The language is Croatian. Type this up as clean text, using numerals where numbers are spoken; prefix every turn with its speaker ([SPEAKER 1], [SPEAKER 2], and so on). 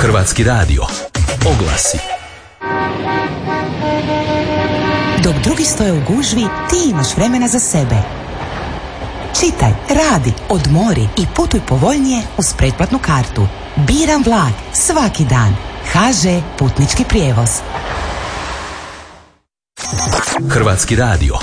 [SPEAKER 1] Hrvatski radio. Oglasi.
[SPEAKER 2] Dok drugi stoje u gužvi, ti imaš vremena za sebe. Čitaj, radi, odmori i putuj povoljnije uz pretplatnu kartu. Biram vlak svaki dan. HŽ Putnički prijevoz.
[SPEAKER 1] Hrvatski radio.